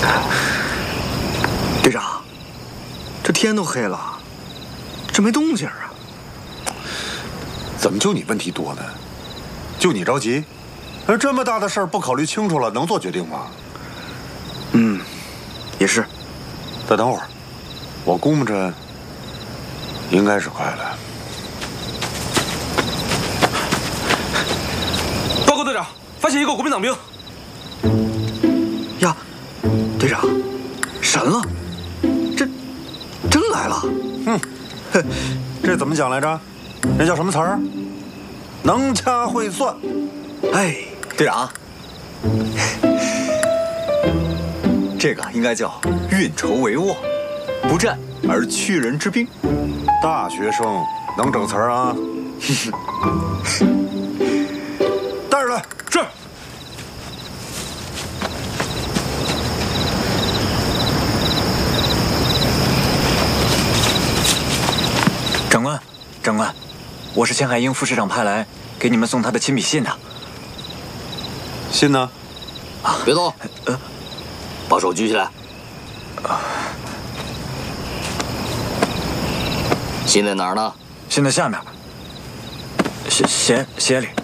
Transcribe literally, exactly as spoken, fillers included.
队长，这天都黑了，这没动静啊？ 怎么就你问题多呢？就你着急？而这么大的事儿不考虑清楚了，能做决定吗？ 嗯，也是。 再等会儿，我估摸着应该是快了。 报告队长，发现一个国民党兵。 呀，队长，神了！这真来了。 哼，这怎么讲来着？那叫什么词儿？能掐会算。 哎， 队长，这个应该叫运筹帷幄，不战而屈人之兵。 大学生能整词儿啊？带着来。 是。 长官，长官，我是钱海英副市长派来给你们送他的亲笔信的。 信呢？ 别动，呃，把手举起来。信在哪儿呢？ 信在下面，鞋鞋鞋里。